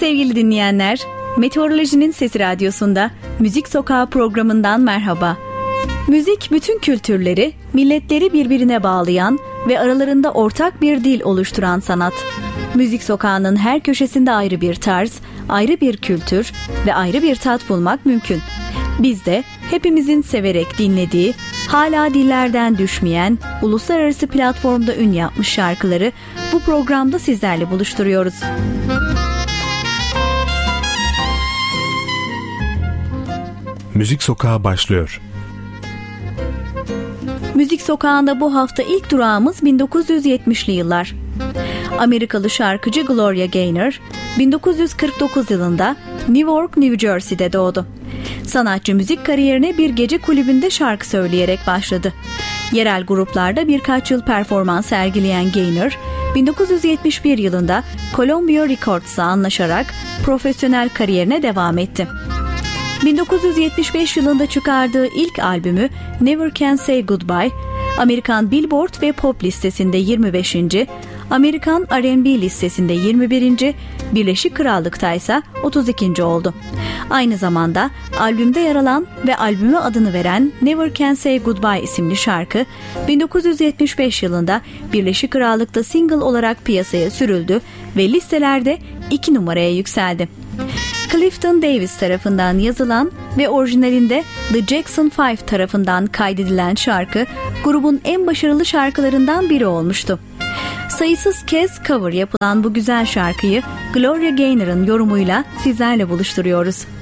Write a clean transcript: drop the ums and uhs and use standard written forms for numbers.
Sevgili dinleyenler, Meteorolojinin Sesi Radyosu'nda Müzik Sokağı programından merhaba. Müzik bütün kültürleri, milletleri birbirine bağlayan ve aralarında ortak bir dil oluşturan sanat. Müzik Sokağı'nın her köşesinde ayrı bir tarz, ayrı bir kültür ve ayrı bir tat bulmak mümkün. Biz de hepimizin severek dinlediği, hala dillerden düşmeyen, uluslararası platformda ün yapmış şarkıları bu programda sizlerle buluşturuyoruz. Müzik Sokağı başlıyor. Müzik Sokağı'nda bu hafta ilk durağımız 1970'li yıllar. Amerikalı şarkıcı Gloria Gaynor, 1949 yılında New York, New Jersey'de doğdu. Sanatçı müzik kariyerine bir gece kulübünde şarkı söyleyerek başladı. Yerel gruplarda birkaç yıl performans sergileyen Gaynor, 1971 yılında Columbia Records'la anlaşarak profesyonel kariyerine devam etti. 1975 yılında çıkardığı ilk albümü Never Can Say Goodbye, Amerikan Billboard ve Pop listesinde 25. Amerikan R&B listesinde 21. Birleşik Krallık'ta ise 32. oldu. Aynı zamanda albümde yer alan ve albüme adını veren Never Can Say Goodbye isimli şarkı 1975 yılında Birleşik Krallık'ta single olarak piyasaya sürüldü ve listelerde 2 numaraya yükseldi. Clifton Davis tarafından yazılan ve orijinalinde The Jackson 5 tarafından kaydedilen şarkı grubun en başarılı şarkılarından biri olmuştu. Sayısız kez cover yapılan bu güzel şarkıyı Gloria Gaynor'ın yorumuyla sizlerle buluşturuyoruz.